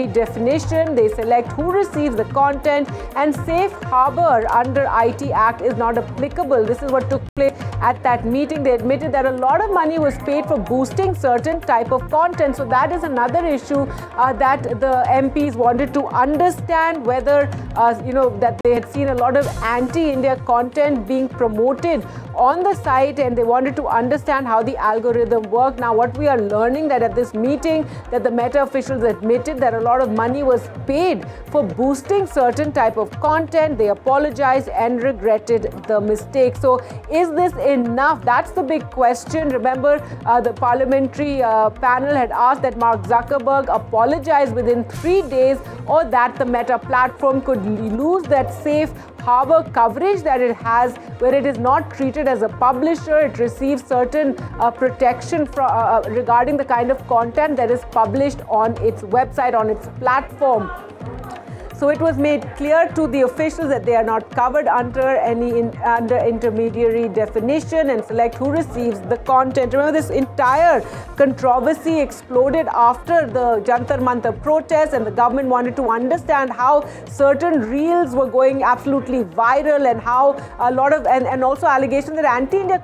intermediary definition. They select who receives the content, and safe harbor under IT Act is not applicable. This is what took place at that meeting. They admitted that a lot of money was paid for boosting certain type of content. So that is another issue that the MPs wanted to understand, whether that they had seen a lot of anti-India content being promoted on the site, and they wanted to understand how the algorithm worked. Now what we are learning that at this meeting, that the Meta officials admitted that a lot of money was paid for boosting certain type of content. They apologized and regretted the mistake. So is this enough? That's the big question. Remember, the parliamentary panel had asked that Mark Zuckerberg apologize within 3 days, or that the Meta platform could lose that safe harbor coverage that it has, where it is not treated as a publisher. It receives certain protection regarding the kind of content that is published on its website, on its platform. So it was made clear to the officials that they are not covered under under intermediary definition, and select who receives the content. Remember, this entire controversy exploded after the Jantar Mantar protest, and the government wanted to understand how certain reels were going absolutely viral, and how a lot of and also allegations that anti-India